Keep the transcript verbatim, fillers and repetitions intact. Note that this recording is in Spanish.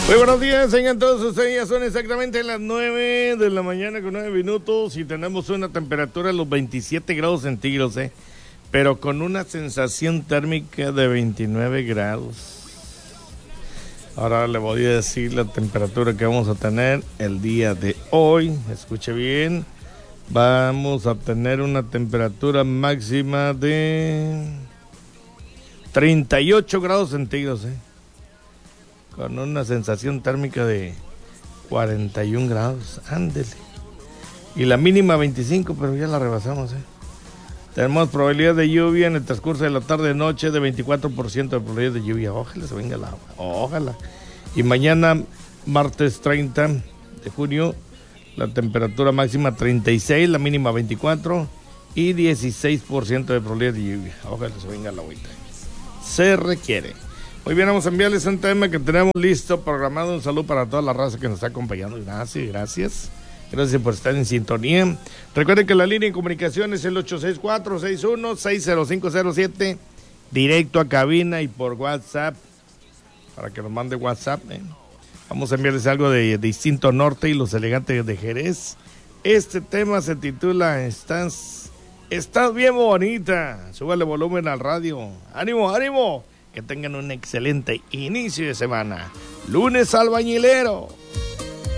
Muy buenos días, tengan todos ustedes. Ya son exactamente las nueve de la mañana con nueve minutos y tenemos una temperatura de los veintisiete grados centígrados, ¿eh? Pero con una sensación térmica de veintinueve grados. Ahora le voy a decir la temperatura que vamos a tener el día de hoy. Escuche bien. Vamos a tener una temperatura máxima de treinta y ocho grados centígrados, ¿eh? Con una sensación térmica de cuarenta y un grados. Ándele. Y la mínima veinticinco, pero ya la rebasamos, ¿eh? Tenemos probabilidad de lluvia en el transcurso de la tarde-noche de veinticuatro por ciento de probabilidad de lluvia. Ojalá se venga el agua. Ojalá. Y mañana, martes treinta de junio, la temperatura máxima treinta y seis, la mínima veinticuatro y dieciséis por ciento de probabilidad de lluvia. Ojalá se venga la agüita. Se requiere. Muy bien, vamos a enviarles un tema que tenemos listo, programado. Un saludo para toda la raza que nos está acompañando. Gracias, gracias. Gracias por estar en sintonía. Recuerden que la línea de comunicación es el ocho seis cuatro, seis uno, seis cero cinco cero siete. Directo a cabina y por WhatsApp. Para que nos mande WhatsApp, ¿eh? Vamos a enviarles algo de Distinto Norte y Los Elegantes de Jerez. Este tema se titula Estás, estás bien bonita. Súbale volumen al radio. ¡Ánimo, ánimo! Que tengan un excelente inicio de semana. Lunes albañilero.